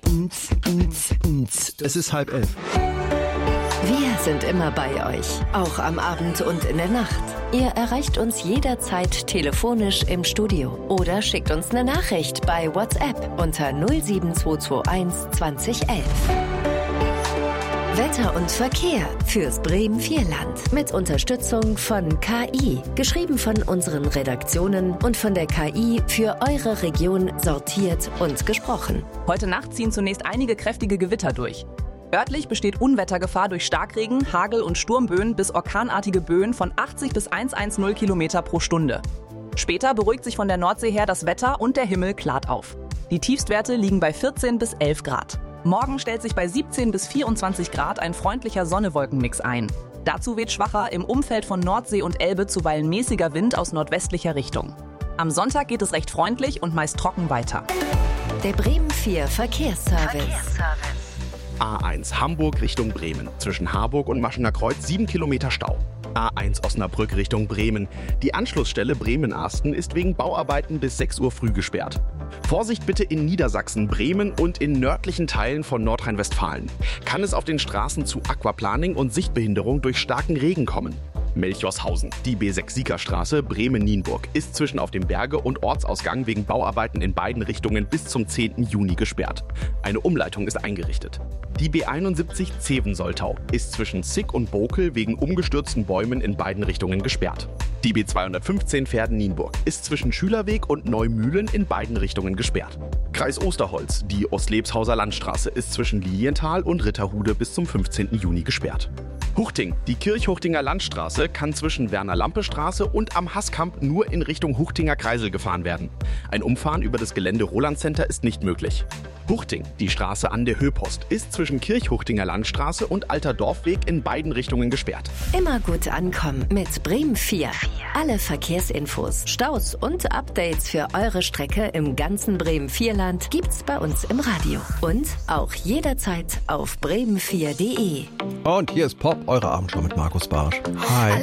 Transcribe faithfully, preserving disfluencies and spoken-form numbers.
Es ist halb elf. Wir sind immer bei euch, auch am Abend und in der Nacht. Ihr erreicht uns jederzeit telefonisch im Studio oder schickt uns eine Nachricht bei WhatsApp unter null sieben zwei zwei eins zwanzig elf. Wetter und Verkehr fürs Bremen-Vierland mit Unterstützung von K I. Geschrieben von unseren Redaktionen und von der K I für eure Region sortiert und gesprochen. Heute Nacht ziehen zunächst einige kräftige Gewitter durch. Örtlich besteht Unwettergefahr durch Starkregen, Hagel und Sturmböen bis orkanartige Böen von achtzig bis hundertzehn Kilometer pro Stunde. Später beruhigt sich von der Nordsee her das Wetter und der Himmel klart auf. Die Tiefstwerte liegen bei vierzehn bis elf Grad. Morgen stellt sich bei siebzehn bis vierundzwanzig Grad ein freundlicher Sonne-Wolken-Mix ein. Dazu weht schwacher, im Umfeld von Nordsee und Elbe zuweilen mäßiger Wind aus nordwestlicher Richtung. Am Sonntag geht es recht freundlich und meist trocken weiter. Der Bremen vier Verkehrsservice. Verkehrsservice. A eins Hamburg Richtung Bremen. Zwischen Harburg und Maschener Kreuz sieben Kilometer Stau. A eins Osnabrück Richtung Bremen. Die Anschlussstelle Bremen-Asten ist wegen Bauarbeiten bis sechs Uhr früh gesperrt. Vorsicht bitte in Niedersachsen, Bremen und in nördlichen Teilen von Nordrhein-Westfalen. Kann es auf den Straßen zu Aquaplaning und Sichtbehinderung durch starken Regen kommen. Melchorshausen. Die B sechs Siegerstraße Bremen-Nienburg ist zwischen auf dem Berge- und Ortsausgang wegen Bauarbeiten in beiden Richtungen bis zum zehnten Juni gesperrt. Eine Umleitung ist eingerichtet. Die B einundsiebzig Zeven-Soltau ist zwischen Zick und Bokel wegen umgestürzten Bäumen in beiden Richtungen gesperrt. Die B zweihundertfünfzehn Verden-Nienburg ist zwischen Schülerweg und Neumühlen in beiden Richtungen gesperrt. Kreis Osterholz. Die Ostlebshauser Landstraße ist zwischen Lilienthal und Ritterhude bis zum fünfzehnten Juni gesperrt. Huchting. Die Kirchhuchtinger Landstraße kann zwischen Werner-Lampe-Straße und am Haßkamp nur in Richtung Huchtinger Kreisel gefahren werden. Ein Umfahren über das Gelände Roland Center ist nicht möglich. Huchting. Die Straße an der Höpost ist zwischen Kirchhuchtinger Landstraße und Alter Dorfweg in beiden Richtungen gesperrt. Immer gut ankommen mit Bremen vier. Alle Verkehrsinfos, Staus und Updates für eure Strecke im ganzen Bremen-Vierland gibt's bei uns im Radio. Und auch jederzeit auf bremen vier punkt de. Und hier ist Pop, eure Abendshow mit Markus Barsch. Hi.